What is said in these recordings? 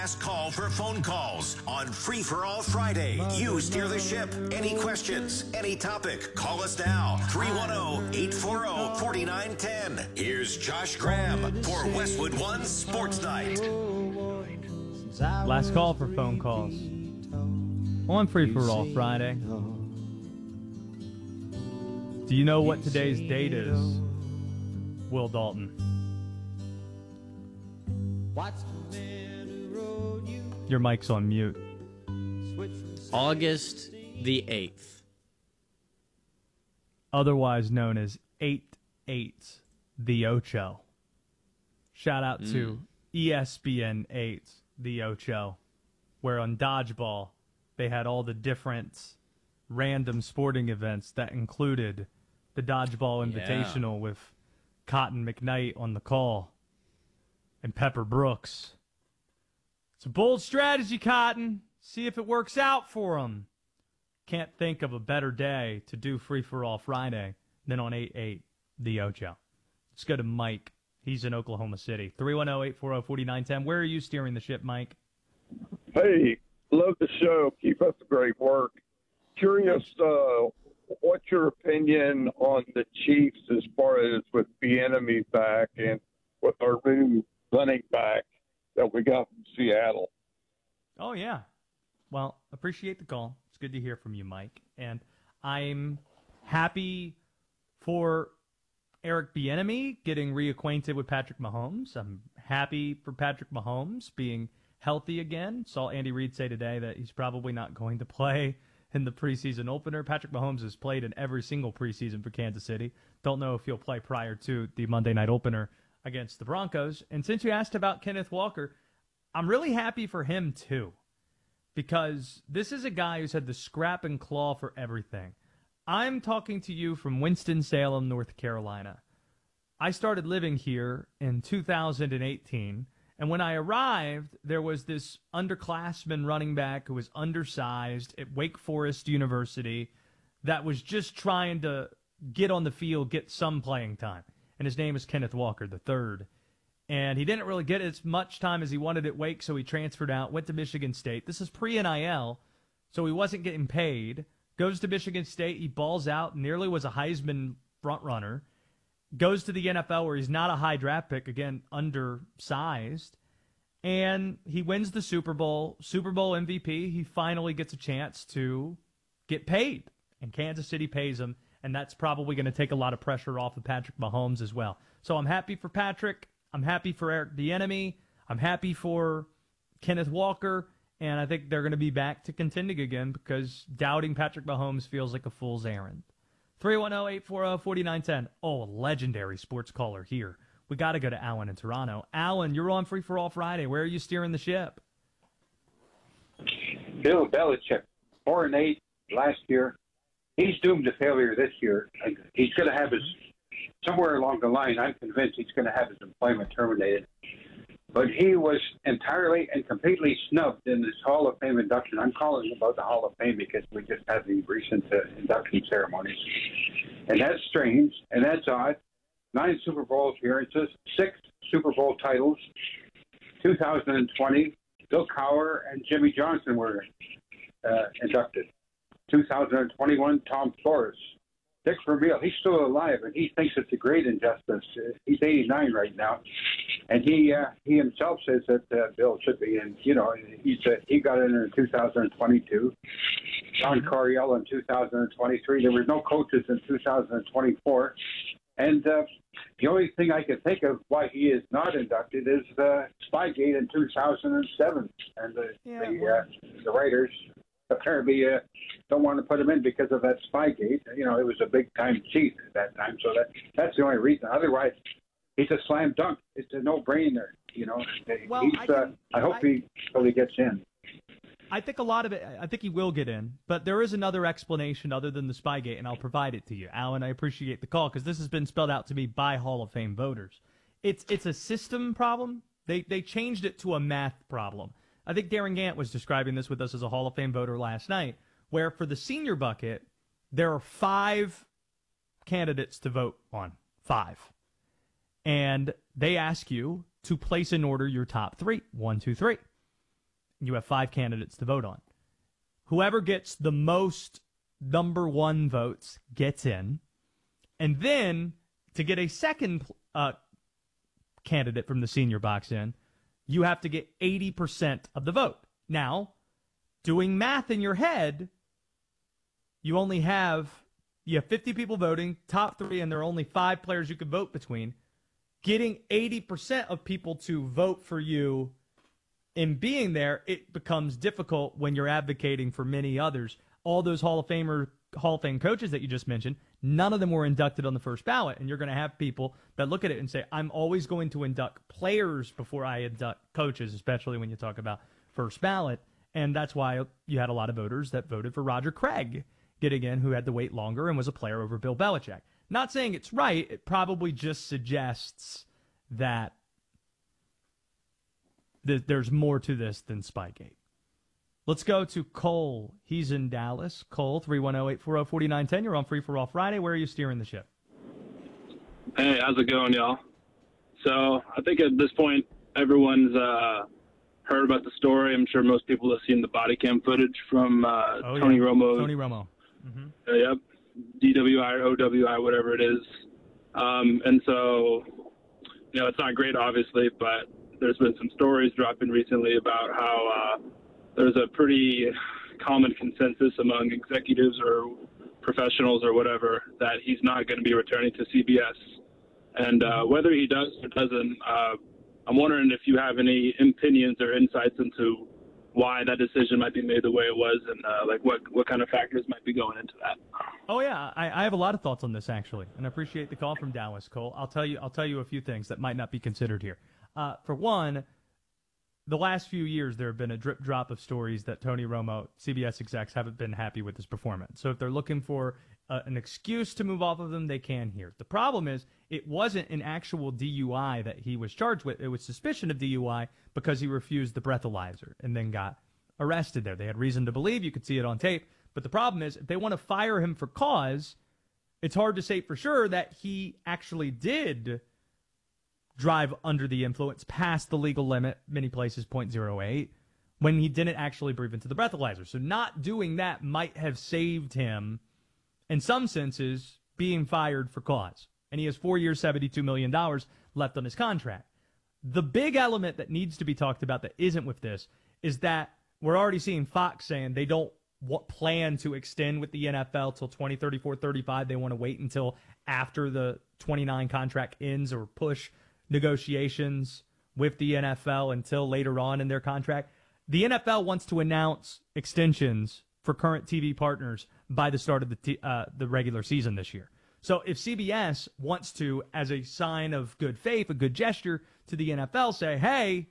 Last call for phone calls on Free for All Friday. You steer the ship. Any questions, any topic, call us now. 310-840-4910. Here's Josh Graham for Westwood One Sports Night. Last call for phone calls on Free for All Friday. Do you know what today's date is, Will Dalton? Your mic's on mute. August the 8th. Otherwise known as 8-8, the Ocho. Shout out to ESPN 8, the Ocho, where on Dodgeball they had all the different random sporting events that included the Dodgeball Invitational with Cotton McKnight on the call and Pepper Brooks. It's a bold strategy, Cotton. See if it works out for him. Can't think of a better day to do Free for All Friday than on 8-8, the Ocho. Let's go to Mike. He's in Oklahoma City. 310-840-4910. Where are you steering the ship, Mike? Hey, love the show. Keep up the great work. Curious, what's your opinion on the Chiefs as far as with Bieniemy back and with our new running back that we got from Seattle? Oh, yeah. Well, appreciate the call. It's good to hear from you, Mike. And I'm happy for Eric Bieniemy getting reacquainted with Patrick Mahomes. I'm happy for Patrick Mahomes being healthy again. Saw Andy Reid say today that he's probably not going to play in the preseason opener. Patrick Mahomes has played in every single preseason for Kansas City. Don't know if he'll play prior to the Monday night opener against the Broncos. And since you asked about Kenneth Walker, I'm really happy for him too, because this is a guy who's had the scrap and claw for everything. I'm talking to you from Winston-Salem, North Carolina. I started living here in 2018, and when I arrived, there was this underclassman running back who was undersized at Wake Forest University that was just trying to get on the field, get some playing time. And his name is Kenneth Walker III. And he didn't really get as much time as he wanted at Wake, so he transferred out, went to Michigan State. This is pre-NIL, so he wasn't getting paid. Goes to Michigan State, he balls out, nearly was a Heisman frontrunner. Goes to the NFL where he's not a high draft pick, again, undersized. And he wins the Super Bowl MVP. He finally gets a chance to get paid. And Kansas City pays him. And that's probably going to take a lot of pressure off of Patrick Mahomes as well. So I'm happy for Patrick. I'm happy for Eric Bieniemy. I'm happy for Kenneth Walker. And I think they're going to be back to contending again, because doubting Patrick Mahomes feels like a fool's errand. 310-840-4910. Oh, a legendary sports caller here. We got to go to Alan in Toronto. Alan, you're on Free for All Friday. Where are you steering the ship? Bill Belichick, 4-8 last year. He's doomed to failure this year. He's going to have his, somewhere along the line, I'm convinced he's going to have his employment terminated. But he was entirely and completely snubbed in this Hall of Fame induction. I'm calling about the Hall of Fame because we just had the recent induction ceremonies. And that's strange, and that's odd. 9 Super Bowl appearances, 6 Super Bowl titles. 2020, Bill Cowher and Jimmy Johnson were inducted. 2021, Tom Flores. Dick Vermeil, he's still alive, and he thinks it's a great injustice. He's 89 right now, and he himself says that Bill should be in. You know, he got in 2022. John Coryell in 2023. There were no coaches in 2024, and the only thing I can think of why he is not inducted is Spygate in 2007, and the writers apparently don't want to put him in because of that Spygate. You know, it was a big-time cheat at that time, so that's the only reason. Otherwise, he's a slam dunk. It's a no-brainer, you know. Well, I hope he really gets in. I think a lot of it, I think he will get in, but there is another explanation other than the Spygate, and I'll provide it to you. Alan, I appreciate the call, because this has been spelled out to me by Hall of Fame voters. It's a system problem. They changed it to a math problem. I think Darren Gant was describing this with us as a Hall of Fame voter last night, where for the senior bucket, there are 5 candidates to vote on. 5. And they ask you to place in order your top 3. 1, 2, 3. You have 5 candidates to vote on. Whoever gets the most number 1 votes gets in. And then to get a second candidate from the senior box in, you have to get 80% of the vote. Now, doing math in your head, you have 50 people voting, top 3, and there are only 5 players you can vote between. Getting 80% of people to vote for you in being there, it becomes difficult when you're advocating for many others. All those Hall of Fame coaches that you just mentioned, none of them were inducted on the first ballot. And you're going to have people that look at it and say, I'm always going to induct players before I induct coaches, especially when you talk about first ballot. And that's why you had a lot of voters that voted for Roger Craig getting in, who had to wait longer and was a player over Bill Belichick. Not saying it's right. It probably just suggests that there's more to this than Spygate. Let's go to Cole. He's in Dallas. Cole, 310-840-4910. You're on Free for All Friday. Where are you steering the ship? Hey, how's it going, y'all? So I think at this point, everyone's heard about the story. I'm sure most people have seen the body cam footage from Tony Romo. Tony Romo. Mm-hmm. Yep. DWI or OWI, whatever it is. And so, it's not great, obviously, but there's been some stories dropping recently about how there's a pretty common consensus among executives or professionals or whatever that he's not going to be returning to CBS. And whether he does or doesn't, I'm wondering if you have any opinions or insights into why that decision might be made the way it was, and what kind of factors might be going into that. Oh yeah, I have a lot of thoughts on this actually, and I appreciate the call from Dallas, Cole. I'll tell you a few things that might not be considered here. For one, the last few years there have been a drip drop of stories that Tony Romo, CBS execs, haven't been happy with his performance. So if they're looking for an excuse to move off of them, they can here. The problem is it wasn't an actual DUI that he was charged with. It was suspicion of DUI because he refused the breathalyzer and then got arrested there. They had reason to believe. You could see it on tape. But the problem is if they want to fire him for cause, it's hard to say for sure that he actually did drive under the influence past the legal limit, many places 0.08, when he didn't actually breathe into the breathalyzer. So not doing that might have saved him, in some senses, being fired for cause. And he has 4 years, $72 million left on his contract. The big element that needs to be talked about that isn't with this is that we're already seeing Fox saying they don't plan to extend with the NFL till 2034, 35. They want to wait until after the 29 contract ends or push negotiations with the NFL until later on in their contract. The NFL wants to announce extensions for current TV partners by the start of the regular season this year. So if CBS wants to, as a sign of good faith, a good gesture to the NFL, say, hey,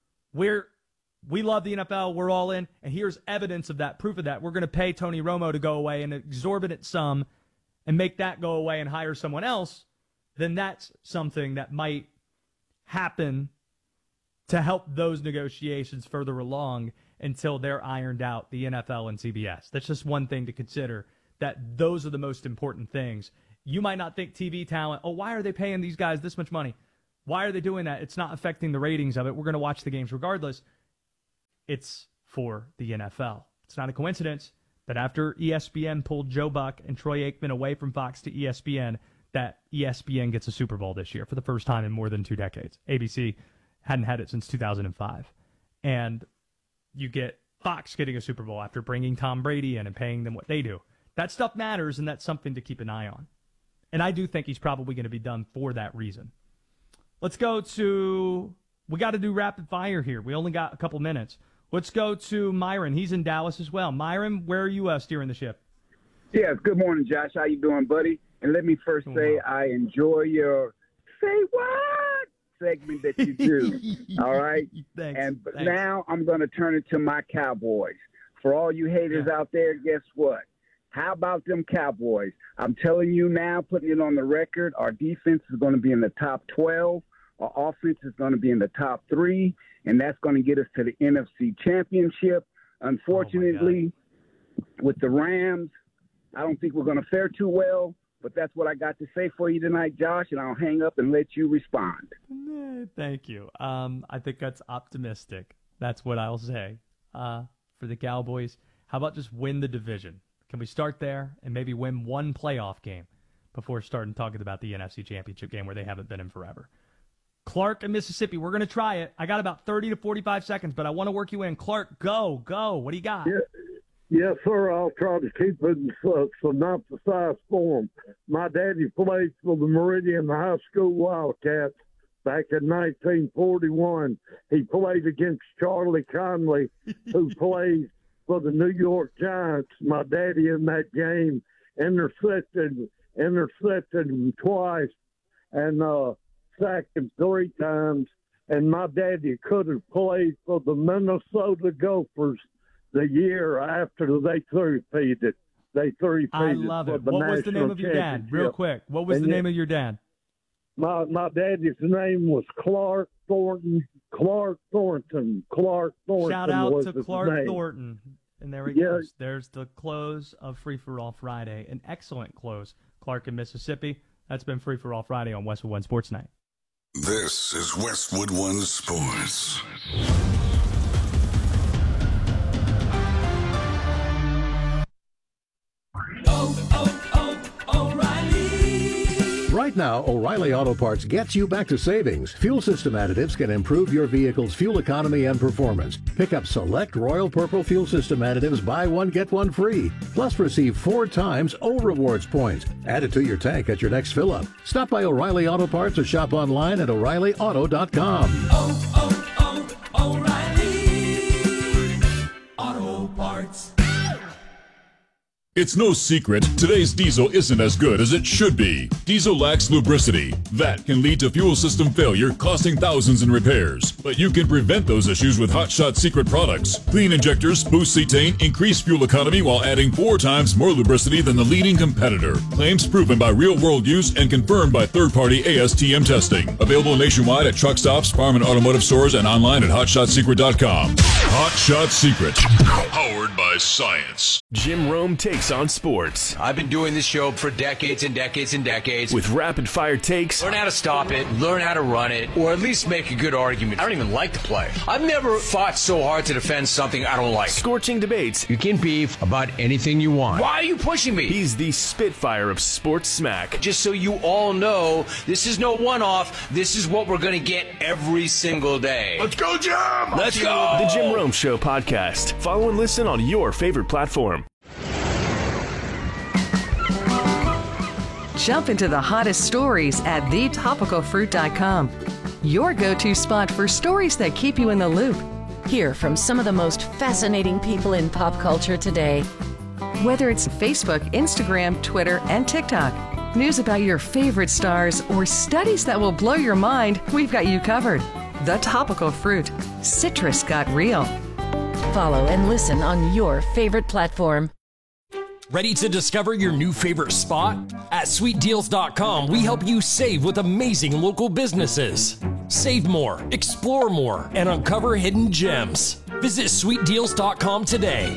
we love the NFL, we're all in, and here's evidence of that, proof of that. We're going to pay Tony Romo to go away an exorbitant sum and make that go away and hire someone else, then that's something that might happen to help those negotiations further along until they're ironed out, the NFL and CBS. That's just one thing to consider, that those are the most important things. You might not think TV talent, why are they paying these guys this much money? Why are they doing that? It's not affecting the ratings of it. We're going to watch the games regardless. It's for the NFL. It's not a coincidence that after ESPN pulled Joe Buck and Troy Aikman away from Fox to ESPN, that ESPN gets a Super Bowl this year for the first time in more than 2 decades. ABC hadn't had it since 2005. And you get Fox getting a Super Bowl after bringing Tom Brady in and paying them what they do. That stuff matters, and that's something to keep an eye on. And I do think he's probably going to be done for that reason. Let's go to, we got to do rapid fire here. We only got a couple minutes. Let's go to Myron. He's in Dallas as well. Myron, where are you steering the ship? Yes, good morning, Josh. How you doing, buddy? And let me first say I enjoy your Say What segment that you do. All right? Thanks. Now I'm going to turn it to my Cowboys. For all you haters out there, guess what? How about them Cowboys? I'm telling you now, putting it on the record, our defense is going to be in the top 12. Our offense is going to be in the top 3, and that's going to get us to the NFC Championship. Unfortunately, with the Rams, I don't think we're going to fare too well, but that's what I got to say for you tonight, Josh, and I'll hang up and let you respond. Thank you. I think that's optimistic. That's what I'll say. for the Cowboys. How about just win the division? Can we start there and maybe win one playoff game before starting talking about the NFC Championship game where they haven't been in forever? Clark in Mississippi, we're going to try it. I got about 30 to 45 seconds, but I want to work you in. Clark, go. What do you got? Yes, sir. I'll try to keep it in synopsized form. My daddy played for the Meridian High School Wildcats back in 1941. He played against Charlie Conley, who played for the New York Giants. My daddy in that game intercepted him twice and sacked him 3 times. And my daddy could have played for the Minnesota Gophers the year after they three-peated. I love it. What was the name of your dad? Real quick. What was the name of your dad? My daddy's name was Clark Thornton. Clark Thornton. Shout out to Clark Thornton. And there he goes. There's the close of Free for All Friday. An excellent close. Clark in Mississippi. That's been Free for All Friday on Westwood One Sports Night. This is Westwood One Sports. Right now, O'Reilly Auto Parts gets you back to savings. Fuel system additives can improve your vehicle's fuel economy and performance. Pick up select Royal Purple fuel system additives, buy one, get one free. Plus receive 4 times O Rewards points. Add it to your tank at your next fill-up. Stop by O'Reilly Auto Parts or shop online at O'ReillyAuto.com. O'Reilly Auto Parts. It's no secret, today's diesel isn't as good as it should be. Diesel lacks lubricity. That can lead to fuel system failure, costing thousands in repairs. But you can prevent those issues with Hot Shot Secret products. Clean injectors boost cetane, increase fuel economy while adding 4 times more lubricity than the leading competitor. Claims proven by real-world use and confirmed by third-party ASTM testing. Available nationwide at truck stops, farm and automotive stores, and online at HotShotSecret.com. Hot Shot Secret. Powered by science. Jim Rome takes on sports. I've been doing this show for decades and decades and decades. With rapid-fire takes. Learn how to stop it, learn how to run it, or at least make a good argument. I don't even like the play. I've never fought so hard to defend something I don't like. Scorching debates. You can beef about anything you want. Why are you pushing me? He's the Spitfire of sports smack. Just so you all know, this is no one-off. This is what we're going to get every single day. Let's go, Jim! Let's go! The Jim Rome Show podcast. Follow and listen on your favorite platform. Jump into the hottest stories at thetopicalfruit.com. Your go-to spot for stories that keep you in the loop. Hear from some of the most fascinating people in pop culture today. Whether it's Facebook, Instagram, Twitter, and TikTok, news about your favorite stars, or studies that will blow your mind, we've got you covered. The Topical Fruit. Citrus got real. Follow and listen on your favorite platform. Ready to discover your new favorite spot? At SweetDeals.com, we help you save with amazing local businesses. Save more, explore more, and uncover hidden gems. Visit SweetDeals.com today.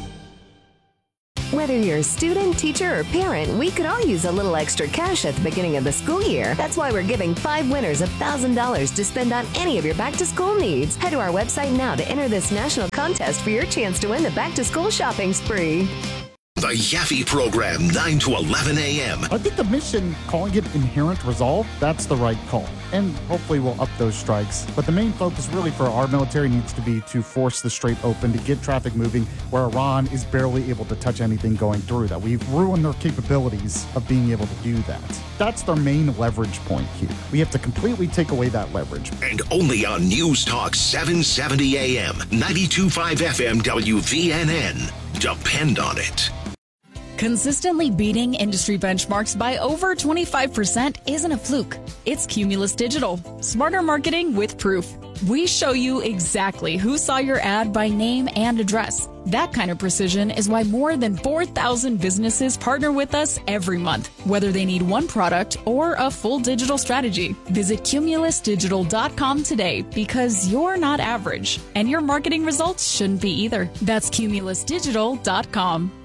Whether you're a student, teacher, or parent, we could all use a little extra cash at the beginning of the school year. That's why we're giving 5 winners $1,000 to spend on any of your back-to-school needs. Head to our website now to enter this national contest for your chance to win the back-to-school shopping spree. The Yaffe Program, 9 to 11 a.m. I think the mission, calling it Inherent Resolve, that's the right call. And hopefully we'll up those strikes. But the main focus really for our military needs to be to force the Strait open, to get traffic moving where Iran is barely able to touch anything going through that. We've ruined their capabilities of being able to do that. That's their main leverage point here. We have to completely take away that leverage. And only on News Talk 770 a.m., 92.5 FM WVNN. Depend on it. Consistently beating industry benchmarks by over 25% isn't a fluke. It's Cumulus Digital. Smarter marketing with proof. We show you exactly who saw your ad by name and address. That kind of precision is why more than 4,000 businesses partner with us every month, whether they need one product or a full digital strategy. Visit cumulusdigital.com today because you're not average, and your marketing results shouldn't be either. That's cumulusdigital.com.